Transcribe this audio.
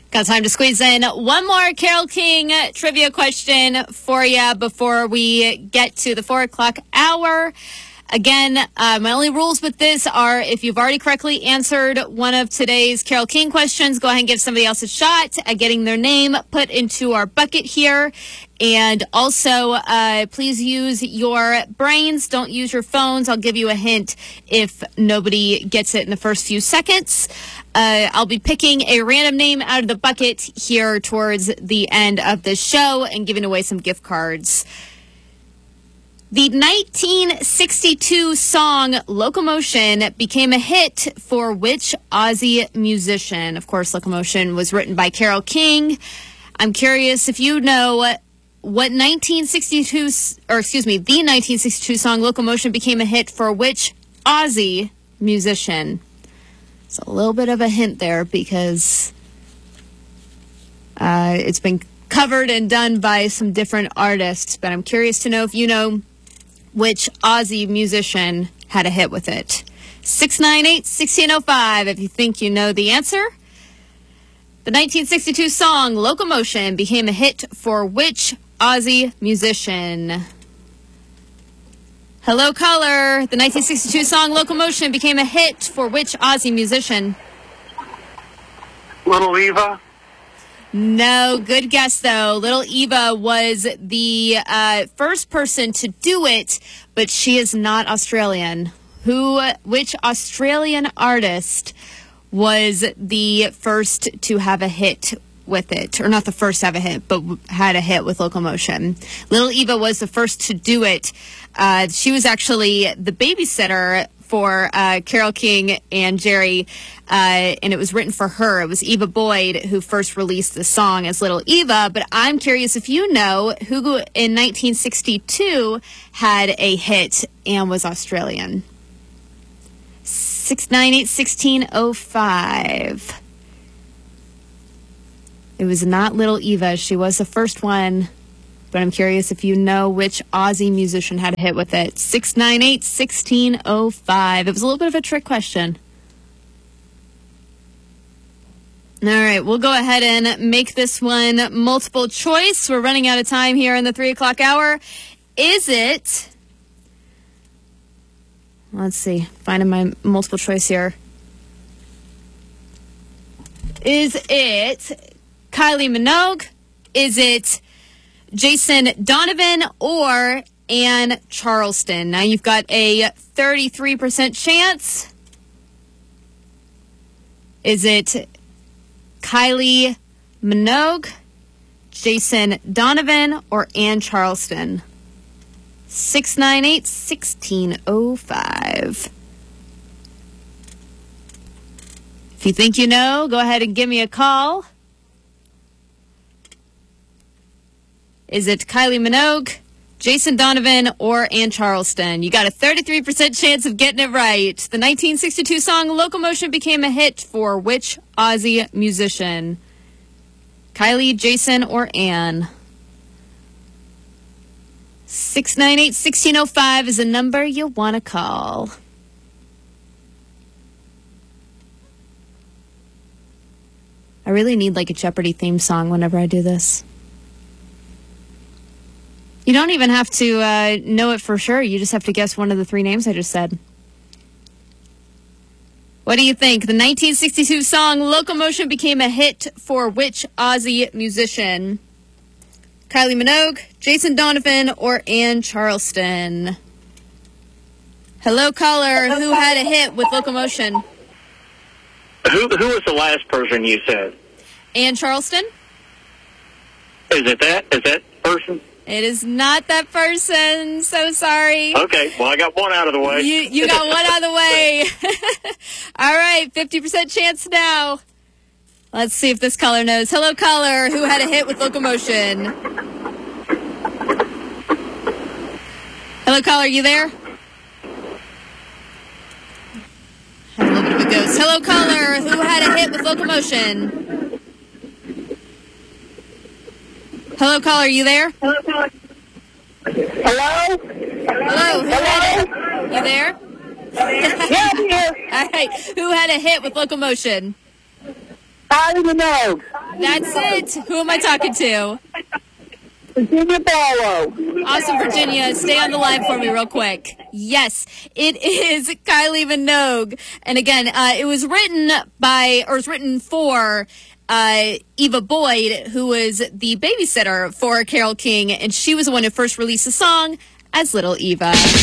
Got time to squeeze in one more Carole King trivia question for you before we get to the 4 o'clock hour. Again, my only rules with this are if you've already correctly answered one of today's Carole King questions, go ahead and give somebody else a shot at getting their name put into our bucket here. And also, please use your brains. Don't use your phones. I'll give you a hint if nobody gets it in the first few seconds. I'll be picking a random name out of the bucket here towards the end of the show and giving away some gift cards. The 1962 song Locomotion became a hit for which Aussie musician? Of course, Locomotion was written by Carole King. I'm curious if you know what the 1962 song Locomotion became a hit for which Aussie musician? It's a little bit of a hint there because it's been covered and done by some different artists, but I'm curious to know if you know which Aussie musician had a hit with it. 698-1605 if you think you know the answer. The 1962 song Locomotion became a hit for which Aussie musician? Hello, caller. The 1962 song Locomotion became a hit for which Aussie musician? Little Eva. No, good guess, though. Little Eva was the first person to do it, but she is not Australian. Which Australian artist was the first to have a hit with it? Or not the first to have a hit, but had a hit with Locomotion. Little Eva was the first to do it. She was actually the babysitter for Carole King and Jerry, and it was written for her. It was Eva Boyd who first released the song as Little Eva, but I'm curious if you know who in 1962 had a hit and was Australian. 698-1605. It was not Little Eva. She was the first one. But I'm curious if you know which Aussie musician had a hit with it. 698-1605. It was a little bit of a trick question. All right, we'll go ahead and make this one multiple choice. We're running out of time here in the 3 o'clock hour. Is it... Let's see. Finding my multiple choice here. Is it Kylie Minogue? Is it Jason Donovan or Ann Charleston? Now you've got a 33% chance. Is it Kylie Minogue, Jason Donovan, or Ann Charleston? 698-1605. If you think you know, go ahead and give me a call. Is it Kylie Minogue, Jason Donovan, or Ann Charleston? You got a 33% chance of getting it right. The 1962 song Locomotion became a hit for which Aussie musician? Kylie, Jason, or Ann? 698-1605 is a number you want to call. I really need like a Jeopardy theme song whenever I do this. You don't even have to know it for sure. You just have to guess one of the three names I just said. What do you think? The 1962 song Locomotion became a hit for which Aussie musician? Kylie Minogue, Jason Donovan, or Ann Charleston? Hello, caller. Who had a hit with Locomotion? Who was the last person you said? Ann Charleston? Is that person? It is not that person. So sorry. Okay, well, I got one out of the way. You got one out of the way. All right, 50% chance now. Let's see if this caller knows. Hello, caller. Who had a hit with Locomotion? Hello, caller. You there? Had a little bit of a ghost. Hello, caller. Who had a hit with Locomotion? Hello, caller. You there? Hello? Hello. Who had it? You there? Yeah, I'm here. All right. Who had a hit with Locomotion? Kylie Minogue. That's it. Who am I talking to? Virginia Barlow. Awesome, Virginia. Stay on the line for me real quick. Yes, it is Kylie Minogue. And again, it was written for Eva Boyd, who was the babysitter for Carole King, and she was the one who first released the song as Little Eva.